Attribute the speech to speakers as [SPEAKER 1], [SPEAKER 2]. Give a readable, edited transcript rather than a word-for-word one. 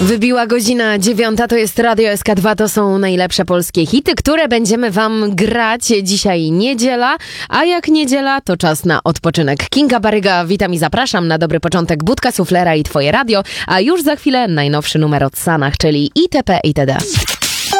[SPEAKER 1] Wybiła godzina 9, to jest Radio SK2, to są najlepsze polskie hity, które będziemy wam grać. Dzisiaj niedziela, a jak niedziela, to czas na odpoczynek. Kinga Baryga, witam i zapraszam na dobry początek Budka Suflera i Twoje radio, a już za chwilę najnowszy numer od Sanach, czyli ITP itd.